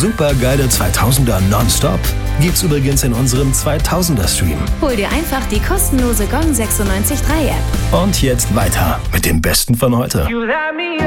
Supergeile 2000er nonstop gibt's übrigens in unserem 2000er Stream. Hol dir einfach die kostenlose Gong 96.3 App. Und jetzt weiter mit dem Besten von heute.